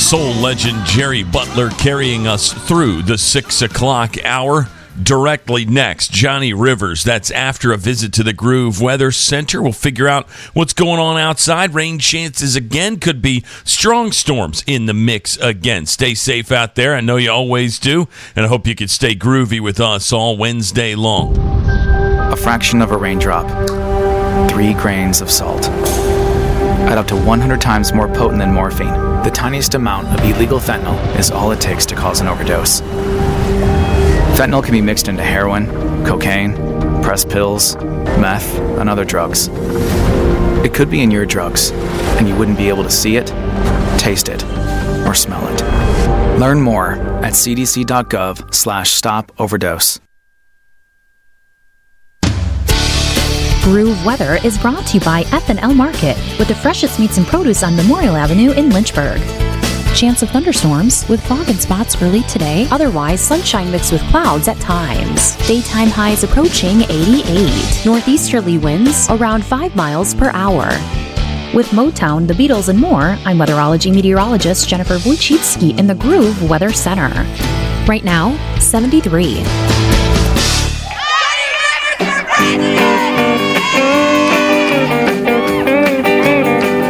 soul legend Jerry Butler carrying us through the 6 o'clock hour. Directly next, Johnny Rivers. That's after a visit to the Groove Weather Center. We'll figure out what's going on outside. Rain chances again. Could be strong storms in the mix again. Stay safe out there. I know you always do. And I hope you can stay groovy with us all Wednesday long. A fraction of a raindrop. 3 grains of salt. At up to 100 times more potent than morphine, the tiniest amount of illegal fentanyl is all it takes to cause an overdose. Fentanyl can be mixed into heroin, cocaine, pressed pills, meth, and other drugs. It could be in your drugs, and you wouldn't be able to see it, taste it, or smell it. Learn more at cdc.gov/stop-overdose. Groove Weather is brought to you by F&L Market with the freshest meats and produce on Memorial Avenue in Lynchburg. Chance of thunderstorms with fog and spots early today. Otherwise, sunshine mixed with clouds at times. Daytime highs approaching 88. Northeasterly winds around 5 miles per hour. With Motown, the Beatles, and more, I'm weatherology meteorologist Jennifer Wojcicki in the Groove Weather Center. Right now, 73.